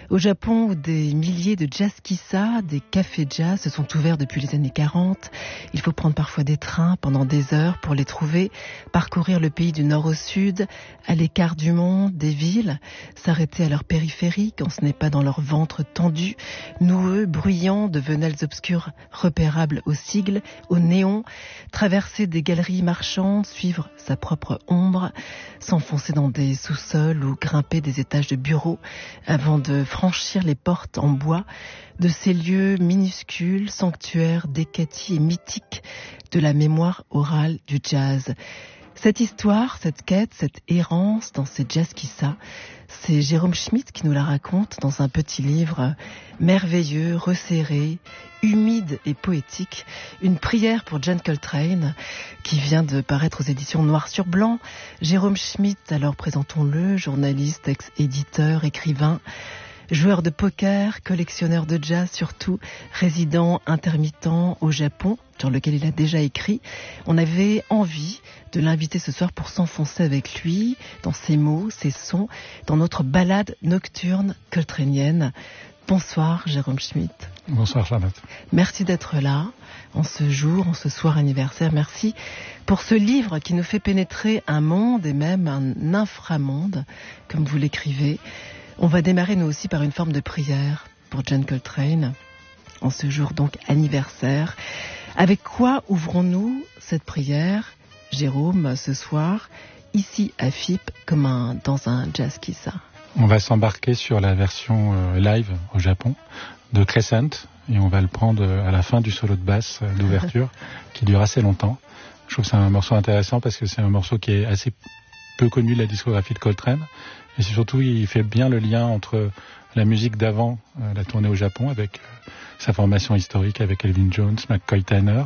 Au Japon, où des milliers de jazzkissa, des cafés jazz se sont ouverts depuis les années 40. Il faut prendre parfois des trains pendant des heures pour les trouver, parcourir le pays du nord au sud, à l'écart du monde, des villes, s'arrêter à leur périphérie quand ce n'est pas dans leur ventre tendu, noueux, bruyant, de venelles obscures repérables aux sigles, aux néons, traverser des galeries marchandes, suivre sa propre ombre, s'enfoncer dans des sous-sols ou grimper des étages de bureaux avant de franchir les portes en bois de ces lieux minuscules, sanctuaires, décatis et mythiques de la mémoire orale du jazz. Cette histoire, cette quête, cette errance dans ces jazzkissa, c'est Jérôme Schmitt qui nous la raconte dans un petit livre merveilleux, resserré, humide et poétique, une prière pour John Coltrane qui vient de paraître aux éditions Noir sur Blanc. Jérôme Schmitt, alors présentons-le, journaliste, ex-éditeur, écrivain, joueur de poker, collectionneur de jazz surtout, résident intermittent au Japon, sur lequel il a déjà écrit. On avait envie de l'inviter ce soir pour s'enfoncer avec lui dans ses mots, ses sons, dans notre balade nocturne coltranienne. Bonsoir Jérôme Schmitt. Bonsoir Charlotte. Merci d'être là en ce jour, en ce soir anniversaire. Merci pour ce livre qui nous fait pénétrer un monde et même un inframonde, comme vous l'écrivez. On va démarrer nous aussi par une forme de prière pour John Coltrane, en ce jour donc anniversaire. Avec quoi ouvrons-nous cette prière, Jérôme, ce soir, ici à FIP, comme dans un jazzkissa? On va s'embarquer sur la version live au Japon de Crescent et on va le prendre à la fin du solo de basse d'ouverture qui dure assez longtemps. Je trouve que c'est un morceau intéressant parce que c'est un morceau qui est assez peu connu de la discographie de Coltrane. Et surtout, il fait bien le lien entre la musique d'avant, la tournée au Japon, avec sa formation historique avec Elvin Jones, McCoy Tyner,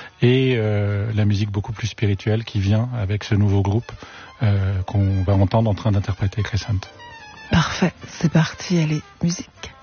et la musique beaucoup plus spirituelle qui vient avec ce nouveau groupe qu'on va entendre en train d'interpréter Crescent. Parfait, c'est parti, allez, musique.